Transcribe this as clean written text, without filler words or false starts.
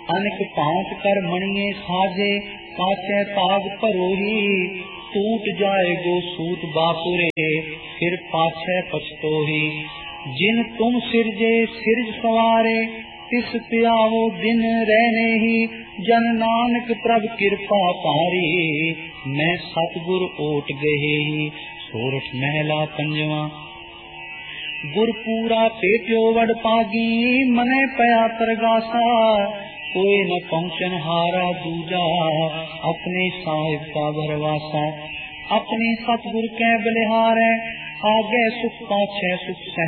अनक पांच कर मणिये साजे, पाछे ताग भरोही। टूट जाए गो सूत बापुरे, फिर पाछे पछतोही। जिन तुम सिरजे सिरज सवारे, तिस त्याहो दिन रहने ही। जन नानक प्रभ कृपा पारी, मैं सतगुर ओट गहे। सोरठ महला पंजवा। गुरपूरा पेट्यो वड पागी, मने पया तरगासा। कोई न पहुँचन हारा दूजा, अपने साहिब का भरवासा। अपने सतगुर के बलिहारे, आगे सुख पाछे सुख।